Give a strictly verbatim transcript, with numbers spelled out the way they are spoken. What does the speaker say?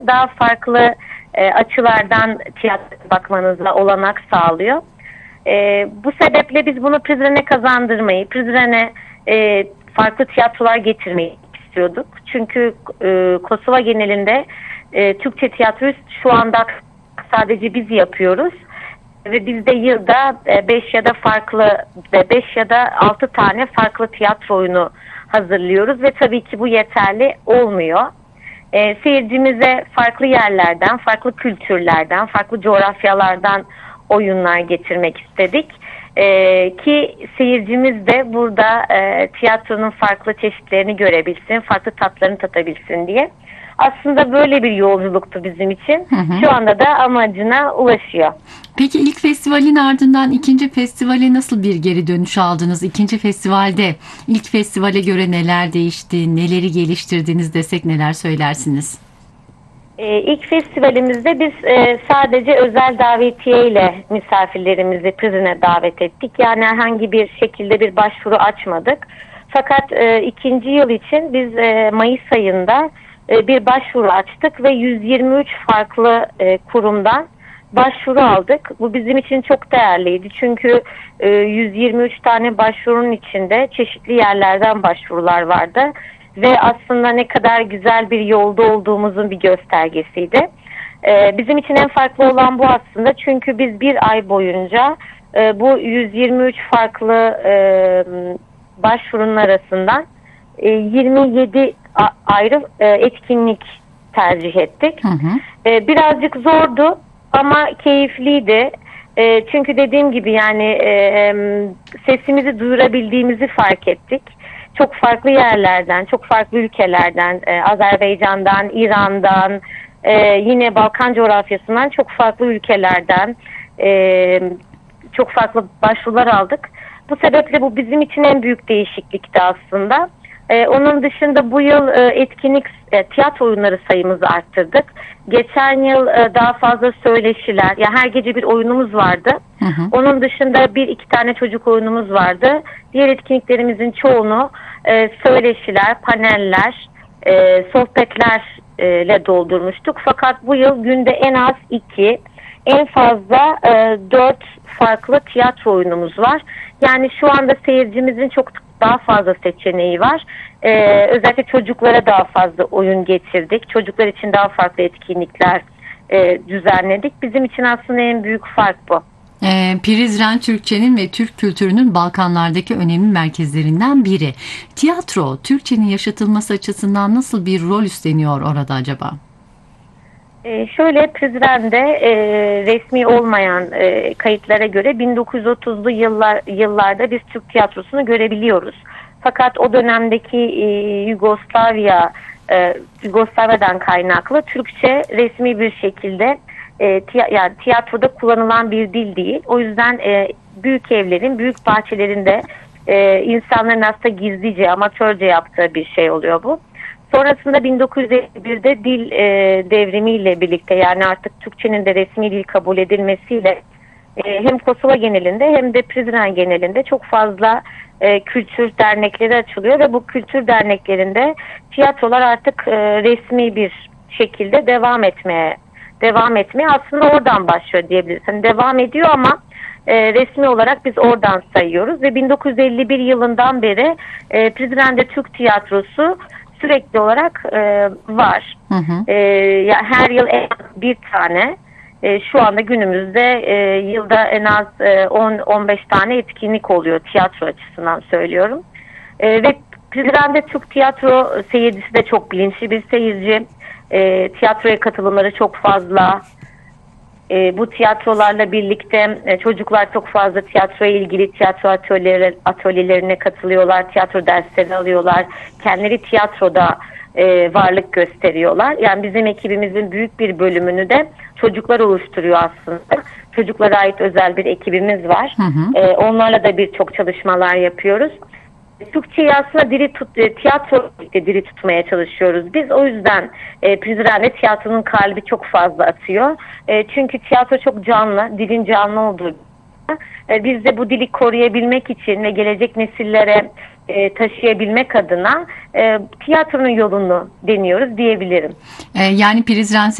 daha farklı e, açılardan tiyatro bakmanıza olanak sağlıyor. E, bu sebeple biz bunu Prizren'e kazandırmayı, Prizren'e e, farklı tiyatrolar getirmeyi istiyorduk. Çünkü e, Kosova genelinde e, Türkçe tiyatroyu şu anda sadece biz yapıyoruz. Ve biz de yılda beş ya da farklı beş ya da altı tane farklı tiyatro oyunu hazırlıyoruz ve tabii ki bu yeterli olmuyor. E, seyircimize farklı yerlerden, farklı kültürlerden, farklı coğrafyalardan oyunlar getirmek istedik. E, ki seyircimiz de burada e, tiyatronun farklı çeşitlerini görebilsin, farklı tatlarını tatabilsin diye. Aslında böyle bir yolculuktu bizim için. Hı hı. Şu anda da amacına ulaşıyor. Peki ilk festivalin ardından ikinci festivale nasıl bir geri dönüş aldınız? İkinci festivalde ilk festivale göre neler değişti, neleri geliştirdiniz desek neler söylersiniz? Ee, ilk festivalimizde biz e, sadece özel davetiye ile misafirlerimizi Prizren'e davet ettik. Yani herhangi bir şekilde bir başvuru açmadık. Fakat e, ikinci yıl için biz e, Mayıs ayında e, bir başvuru açtık ve yüz yirmi üç farklı e, kurumdan başvuru aldık. Bu bizim için çok değerliydi. Çünkü e, yüz yirmi üç tane başvurunun içinde çeşitli yerlerden başvurular vardı. Ve aslında ne kadar güzel bir yolda olduğumuzun bir göstergesiydi. E, bizim için en farklı olan bu aslında. Çünkü biz bir ay boyunca e, bu yüz yirmi üç farklı e, başvurunun arasından e, yirmi yedi a, ayrı e, etkinlik tercih ettik. Hı hı. E, birazcık zordu. Ama keyifliydi. E, çünkü dediğim gibi yani e, sesimizi duyurabildiğimizi fark ettik. Çok farklı yerlerden, çok farklı ülkelerden, e, Azerbaycan'dan, İran'dan, e, yine Balkan coğrafyasından çok farklı ülkelerden e, çok farklı başvurular aldık. Bu sebeple bu bizim için en büyük değişiklikti aslında. Ee, onun dışında bu yıl e, etkinlik e, tiyatro oyunları sayımızı arttırdık. Geçen yıl e, daha fazla söyleşiler, yani her gece bir oyunumuz vardı. Hı hı. Onun dışında bir iki tane çocuk oyunumuz vardı. Diğer etkinliklerimizin çoğunu e, söyleşiler, paneller, e, sohbetlerle doldurmuştuk. Fakat bu yıl günde en az iki, en fazla e, dört farklı tiyatro oyunumuz var. Yani şu anda seyircimizin çok daha fazla seçeneği var. Ee, özellikle çocuklara daha fazla oyun getirdik. Çocuklar için daha farklı etkinlikler e, düzenledik. Bizim için aslında en büyük fark bu. E, Prizren Türkçenin ve Türk kültürünün Balkanlardaki önemli merkezlerinden biri. Tiyatro, Türkçenin yaşatılması açısından nasıl bir rol üstleniyor orada acaba? Ee, şöyle Prizren'de e, resmi olmayan e, kayıtlara göre bin dokuz yüz otuzlu yıllar, yıllarda biz Türk tiyatrosunu görebiliyoruz. Fakat o dönemdeki e, Yugoslavya, e, Yugoslavya'dan kaynaklı Türkçe resmi bir şekilde e, tiy yani tiyatroda kullanılan bir dil değil. O yüzden e, büyük evlerin, büyük bahçelerinde e, insanların aslında gizlice, amatörce yaptığı bir şey oluyor bu. Sonrasında bin dokuz yüz elli birde dil e, devrimiyle birlikte, yani artık Türkçenin de resmi dil kabul edilmesiyle e, hem Kosova genelinde hem de Prizren genelinde çok fazla e, kültür dernekleri açılıyor ve bu kültür derneklerinde tiyatrolar artık e, resmi bir şekilde devam etmeye devam etmeye aslında oradan başlıyor diyebiliriz. Hani devam ediyor ama e, resmi olarak biz oradan sayıyoruz ve bin dokuz yüz elli bir yılından beri e, Prizren'de Türk tiyatrosu sürekli olarak e, var. Hı hı. E, ya her yıl en az bir tane. E, şu anda günümüzde e, yılda en az e, on on beş tane etkinlik oluyor tiyatro açısından söylüyorum. E, ve Prizren'de Türk tiyatro seyircisi de çok bilinçli bir seyirci. E, tiyatroya katılımları çok fazla. E, bu tiyatrolarla birlikte e, çocuklar çok fazla tiyatroya ilgili tiyatro atölyeleri, atölyelerine katılıyorlar, tiyatro dersleri alıyorlar, kendileri tiyatroda e, varlık gösteriyorlar. Yani bizim ekibimizin büyük bir bölümünü de çocuklar oluşturuyor aslında. Çocuklara ait özel bir ekibimiz var. Hı hı. E, onlarla da birçok çalışmalar yapıyoruz. Türkçeyi aslında diri tut, tiyatro diri tutmaya çalışıyoruz. Biz o yüzden e, Prizren'de tiyatronun kalbi çok fazla atıyor. E, çünkü tiyatro çok canlı, dilin canlı olduğu. E, biz de bu dili koruyabilmek için ve gelecek nesillere e, taşıyabilmek adına e, tiyatronun yolunu deniyoruz diyebilirim. E, yani Prizren